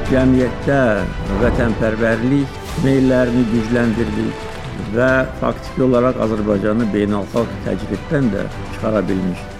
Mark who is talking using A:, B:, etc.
A: cəmiyyətdə vətənpərvərlik meyllərini gücləndirdik və faktiki olaraq Azərbaycanı beynəlxalq təcriddən də çıxara bilmişdir.